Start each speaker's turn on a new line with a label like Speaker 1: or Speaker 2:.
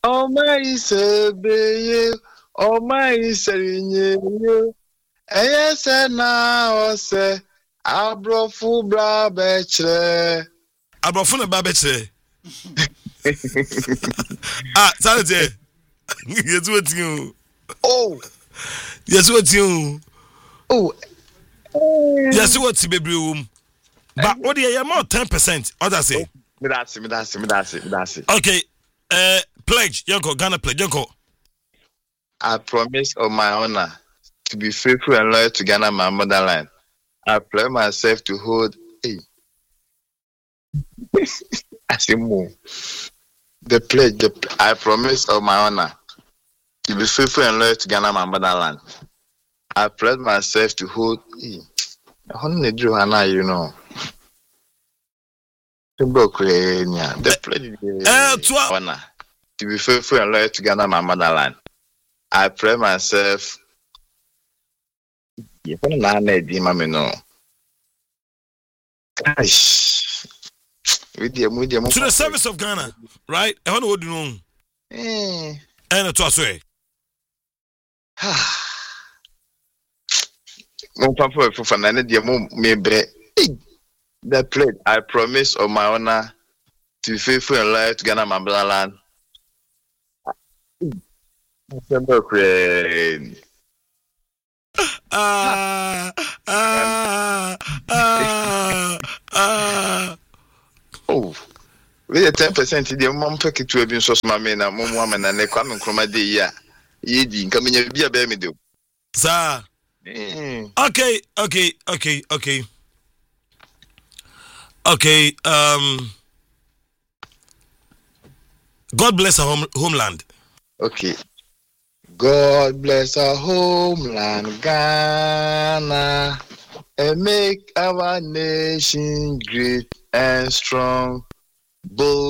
Speaker 1: Oh my sebeye, oh my serinye. Eyese na ose abrofu bra betre.
Speaker 2: Abrofu na bra betre. Sorry there. Yes what you.
Speaker 1: Oh.
Speaker 2: Yes what you.
Speaker 1: Oh.
Speaker 2: Yes what you baby room. But what do you more 10%? What I say?
Speaker 1: Me that's it.
Speaker 2: Okay. Pledge, Yoko, Ghana pledge, Yoko.
Speaker 1: I promise on my honor to be faithful and loyal to Ghana, my motherland. I pledge myself to hold. Hey. I say more. The pledge. I promise on my honor to be faithful and loyal to Ghana, my motherland. I pledge myself to hold. Hey. You know. The pledge. Honor. To be faithful and loyal to Ghana, my motherland. I pray myself. To
Speaker 2: the service of Ghana, right? I want to do know. And to us way.
Speaker 1: The pledge. I promise on my honor to be faithful and loyal to Ghana, my motherland. Oh, we 10%. The mom pick it to have been so smart, man. And mom woman and they come and come a day. Yeah, ye coming here be a baby do.
Speaker 2: Sir. Okay. God bless our homeland.
Speaker 1: Okay. God bless our homeland, Ghana, and make our nation great and strong, bold